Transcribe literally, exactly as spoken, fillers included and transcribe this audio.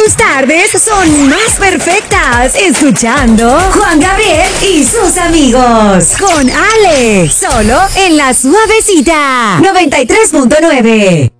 tus tardes son más perfectas escuchando Juan Gabriel y sus amigos con Ale, solo en La Suavecita noventa y tres punto nueve.